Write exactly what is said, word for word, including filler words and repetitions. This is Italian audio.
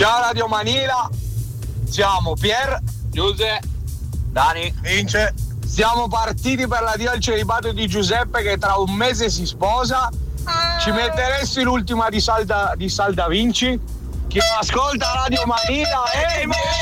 Ciao Radio Manila, siamo Pier, Giuse, Dani, Vince. Siamo partiti per l'addio al celibato di Giuseppe che tra un mese si sposa. Ci metteresti l'ultima di Salda, di Salda Vinci? Chi ascolta Radio Manila, ehi,